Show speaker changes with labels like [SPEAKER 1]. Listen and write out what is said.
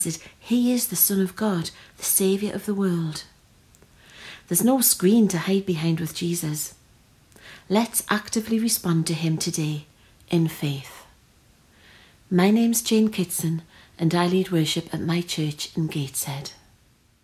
[SPEAKER 1] He is the Son of God, the Saviour of the world. There's no screen to hide behind with Jesus. Let's actively respond to him today in faith. My name's Jane Kitson and I lead worship at my church in Gateshead.